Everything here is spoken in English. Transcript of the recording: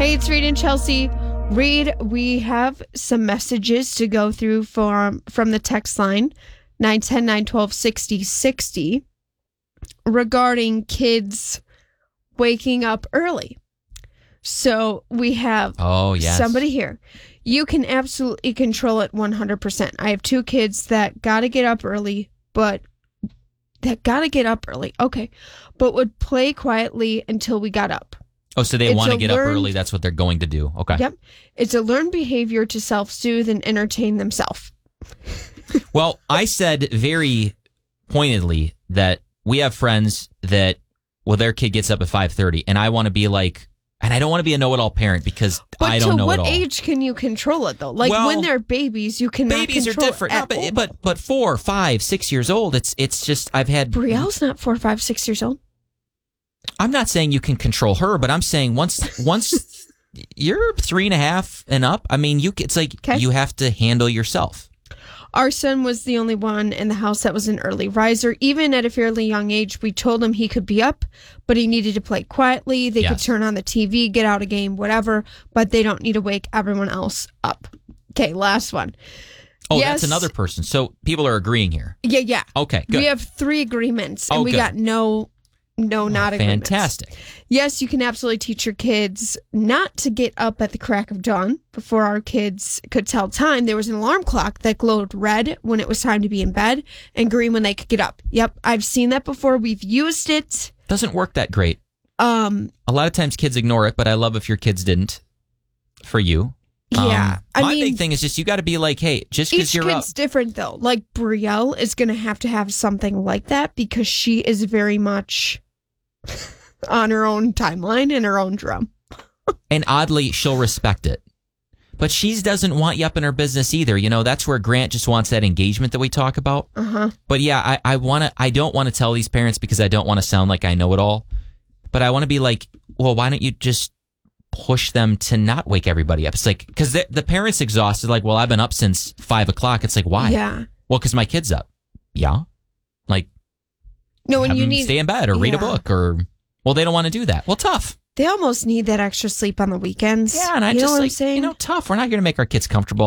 Hey, it's Reed and Chelsea. Reed, we have some messages to go through from the text line 910-912-6060 regarding kids waking up early. So we have somebody here. You can absolutely control it 100%. I have 2 kids that got to get up early, but would play quietly until we got up. Oh, so they want to get up early. That's what they're going to do. Okay. Yep. It's a learned behavior to self-soothe and entertain themselves. Well, I said very pointedly that we have friends that, their kid gets up at 5:30, and I want to be like, and I don't want to be a know-it-all parent because I don't know it all. But to what age can you control it, though? Like, when they're babies, you cannot babies control are different. it but 4, 5, 6 years old, it's just, I've had... Brielle's not 4, 5, 6 years old. I'm not saying you can control her, but I'm saying once you're 3.5 and up, I mean, it's like you have to handle yourself. Our son was the only one in the house that was an early riser. Even at a fairly young age, we told him he could be up, but he needed to play quietly. They could turn on the TV, get out a game, whatever, but they don't need to wake everyone else up. Okay, last one. Oh, yes. That's another person. So people are agreeing here. Yeah. Okay, good. We have 3 agreements, and we got not agreements. Fantastic. Yes, you can absolutely teach your kids not to get up at the crack of dawn. Before our kids could tell time, there was an alarm clock that glowed red when it was time to be in bed and green when they could get up. Yep, I've seen that before. We've used it. Doesn't work that great. A lot of times kids ignore it, but I love if your kids didn't. For you. Yeah. My big thing is just you got to be like, hey, just because you're up. Each kid's different, though. Like, Brielle is going to have something like that because she is very much on her own timeline and her own drum. And oddly, she'll respect it. But she doesn't want you up in her business either. You know, that's where Grant just wants that engagement that we talk about. Uh-huh. But yeah, I don't want to tell these parents because I don't want to sound like I know it all. But I want to be like, well, why don't you just push them to not wake everybody up? It's like, because the parents exhausted, like, well, I've been up since 5 o'clock. It's like, why? Yeah. Well, because my kid's up. Yeah. Like, no, when you stay in bed or read a book or, well, they don't want to do that. Well, tough. They almost need that extra sleep on the weekends. Yeah, and I you just know what like, I'm saying? tough. We're not going to make our kids comfortable